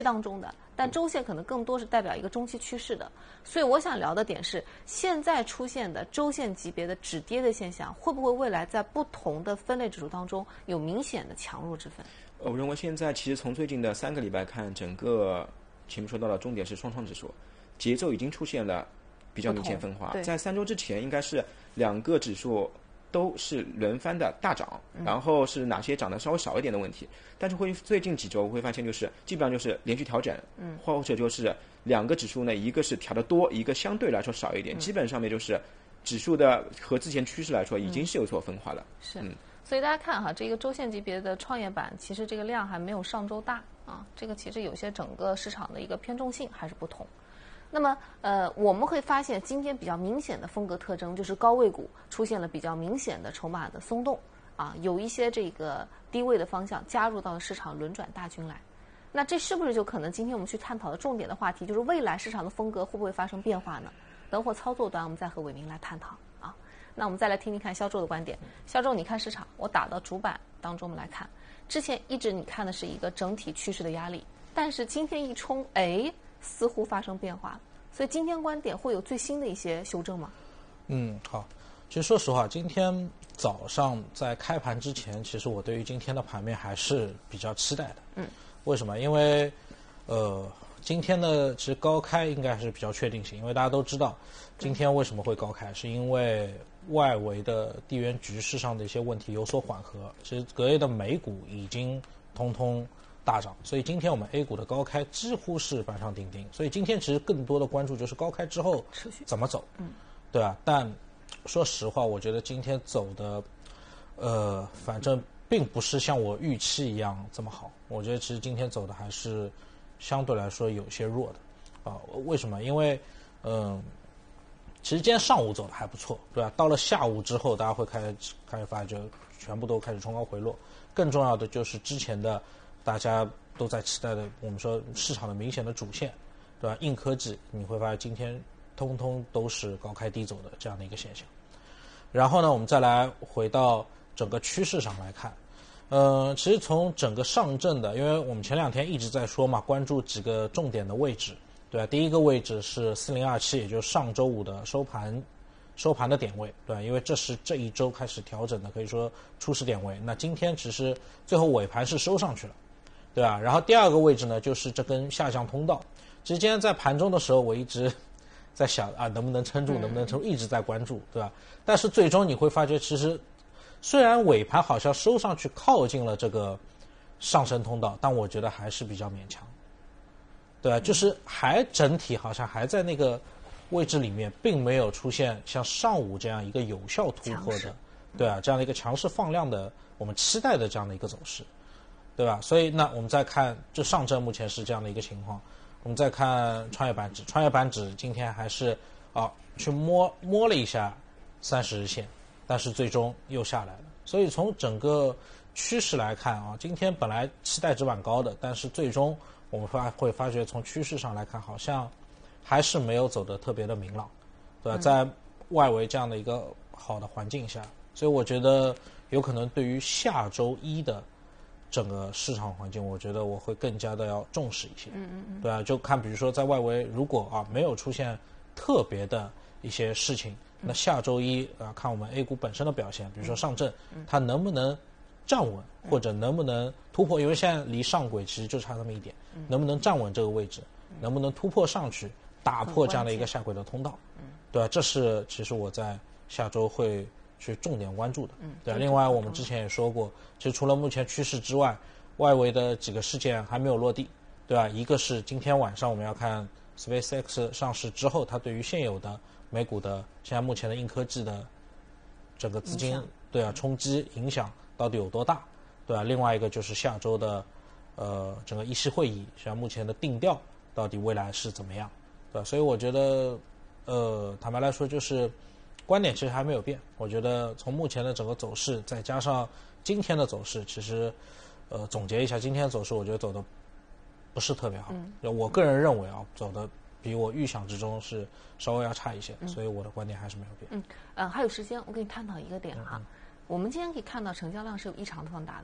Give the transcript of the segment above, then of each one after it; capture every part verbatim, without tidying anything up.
当中的，但周线可能更多是代表一个中期趋势的。所以我想聊的点是，现在出现的周线级别的止跌的现象，会不会未来在不同的分类指数当中有明显的强弱之分？ 我认为现在其实从最近的三个礼拜看，整个前面说到了重点是双创指数，节奏已经出现了比较明显分化。在三周之前，应该是两个指数都是轮番的大涨，然后是哪些涨得稍微少一点的问题。但是会最近几周会发现，就是基本上就是连续调整，嗯，或者就是两个指数呢，一个是调得多，一个相对来说少一点，嗯、基本上面就是指数的和之前趋势来说已经是有所分化了。 是， 嗯。 所以大家看哈，这个周线级别的创业板，其实这个量还没有上周大啊，这个其实有些整个市场的一个偏重性还是不同。那么，呃，我们会发现今天比较明显的风格特征就是高位股出现了比较明显的筹码的松动啊，有一些这个低位的方向加入到了市场轮转大军来。那这是不是就可能今天我们去探讨的重点的话题，就是未来市场的风格会不会发生变化呢？等会操作端我们再和伟明来探讨啊。那我们再来听听看肖周的观点。肖周，你看市场，我打到主板当中，我们来看，之前一直你看的是一个整体趋势的压力，但是今天一冲，哎，似乎发生变化了。所以今天观点会有最新的一些修正吗？ 嗯，好。其实说实话，今天早上在开盘之前，其实我对于今天的盘面还是比较期待的。 嗯。 为什么？因为，呃，今天的其实高开应该是比较确定性，因为大家都知道，今天为什么会高开，是因为外围的地缘局势上的一些问题有所缓和。其实隔夜的美股已经通通大涨，所以今天我们 A 股的高开几乎是板上钉钉。所以今天其实更多的关注就是高开之后怎么走， 嗯， 对吧？但说实话，我觉得今天走的，呃，反正并不是像我预期一样这么好。我觉得其实今天走的还是相对来说有些弱的，啊，为什么？因为，嗯。其实今天上午走的还不错，对吧？到了下午之后，大家会开始开始发觉，全部都开始冲高回落。更重要的就是之前的大家都在期待的，我们说市场的明显的主线，对吧？硬科技，你会发现今天通通都是高开低走的这样的一个现象。然后呢，我们再来回到整个趋势上来看，呃，其实从整个上证的，因为我们前两天一直在说嘛，关注几个重点的位置。对吧？第一个位置是四零二七，也就是上周五的收盘收盘的点位，对吧？因为这是这一周开始调整的，可以说初始点位。那今天其实最后尾盘是收上去了，对吧？然后第二个位置呢，就是这根下降通道。其实今天在盘中的时候，我一直在想啊，能不能撑住，能不能撑住，一直在关注，对吧？但是最终你会发觉，其实虽然尾盘好像收上去靠近了这个上升通道，但我觉得还是比较勉强。对吧？就是还整体好像还在那个位置里面，并没有出现像上午这样一个有效突破的，对啊，这样的一个强势放量的我们期待的这样的一个走势，对吧？所以那我们再看，就上证目前是这样的一个情况，我们再看创业板指，创业板指今天还是啊去摸摸了一下三十日线，但是最终又下来了。所以从整个趋势来看啊，今天本来期待值蛮高的，但是最终我们发会发觉，从趋势上来看，好像还是没有走得特别的明朗，对吧？在外围这样的一个好的环境下，所以我觉得有可能对于下周一的整个市场环境，我觉得我会更加的要重视一些。 嗯嗯嗯。 对啊，就看比如说在外围，如果啊没有出现特别的一些事情，那下周一啊看我们 A 股本身的表现，比如说上证，它能不能站稳，或者能不能突破？因为现在离上轨其实就差那么一点，能不能站稳这个位置，能不能突破上去，打破这样的一个下轨的通道，对吧？这是其实我在下周会去重点关注的，对吧？另外我们之前也说过，其实除了目前趋势之外，外围的几个事件还没有落地，对吧？一个是今天晚上我们要看 SpaceX 上市之后，它对于现有的美股的现在目前的硬科技的整个资金，对啊，冲击影响到底有多大，对吧？另外一个就是下周的，呃，整个议息会议，像目前的定调到底未来是怎么样，对吧？所以我觉得，呃，坦白来说，就是观点其实还没有变。我觉得从目前的整个走势，再加上今天的走势，其实，呃，总结一下今天的走势，我觉得走的不是特别好。嗯、我个人认为啊，走的比我预想之中是稍微要差一些，嗯、所以我的观点还是没有变。 嗯，呃，还有时间，我跟你探讨一个点哈。嗯嗯我们今天可以看到成交量是有异常的放大的，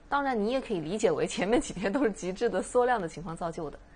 当然，你也可以理解为前面几天都是极致的缩量的情况造就的。